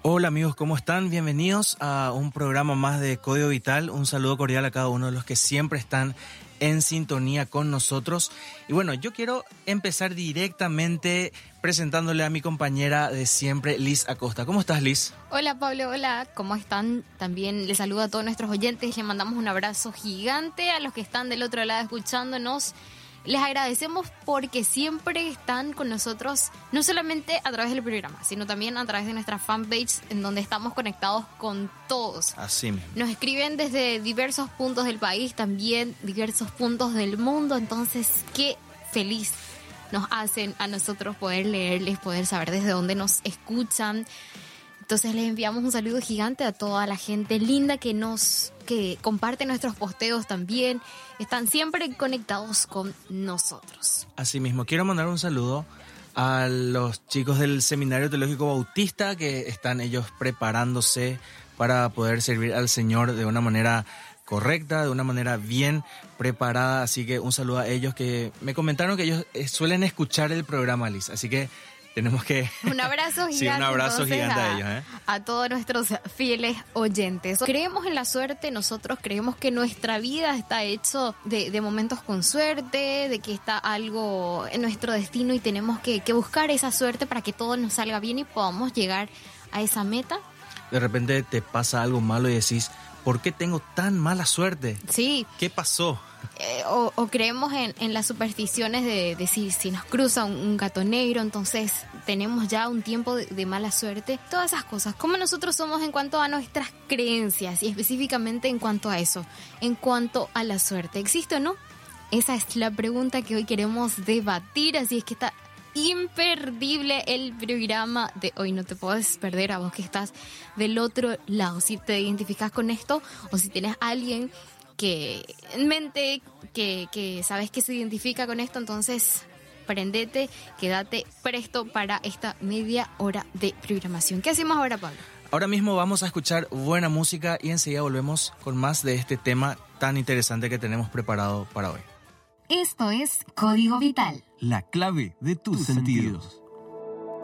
Hola amigos, ¿cómo están? Bienvenidos a un programa más de Código Vital. Un saludo cordial a cada uno de los que siempre están en sintonía con nosotros. Y bueno, yo quiero empezar directamente presentándole a mi compañera de siempre, Liz Acosta. ¿Cómo estás, Liz? Hola Pablo, hola, ¿cómo están? También les saludo a todos nuestros oyentes, les mandamos un abrazo gigante a los que están del otro lado escuchándonos. Les agradecemos porque siempre están con nosotros, no solamente a través del programa, sino también a través de nuestra fanpage, en donde estamos conectados con todos. Así mismo. Nos escriben desde diversos puntos del país, también diversos puntos del mundo, entonces qué feliz nos hacen a nosotros poder leerles, poder saber desde dónde nos escuchan. Entonces les enviamos un saludo gigante a toda la gente linda que comparte nuestros posteos también. Están siempre conectados con nosotros. Asimismo, quiero mandar un saludo a los chicos del Seminario Teológico Bautista que están ellos preparándose para poder servir al Señor de una manera correcta, de una manera bien preparada. Así que un saludo a ellos que me comentaron que ellos suelen escuchar el programa, Liz. Así que tenemos que... Un abrazo gigante. Sí, un abrazo gigante a ellos. A todos nuestros fieles oyentes. Creemos en la suerte, nosotros creemos que nuestra vida está hecho de momentos con suerte, de que está algo en nuestro destino y tenemos que buscar esa suerte para que todo nos salga bien y podamos llegar a esa meta. De repente te pasa algo malo y decís, ¿por qué tengo tan mala suerte? Sí. ¿Qué pasó? O creemos en las supersticiones de si nos cruza un gato negro, entonces tenemos ya un tiempo de mala suerte. Todas esas cosas. ¿Cómo nosotros somos en cuanto a nuestras creencias y específicamente en cuanto a eso? En cuanto a la suerte. ¿Existe o no? Esa es la pregunta que hoy queremos debatir, así es que está imperdible el programa de hoy. No te puedes perder a vos que estás del otro lado. Si te identificas con esto o si tienes a alguien que en mente, que sabes que se identifica con esto, entonces prendete, quédate presto para esta media hora de programación. ¿Qué hacemos ahora, Pablo? Ahora mismo vamos a escuchar buena música y enseguida volvemos con más de este tema tan interesante que tenemos preparado para hoy. Esto es Código Vital. La clave de tus sentidos.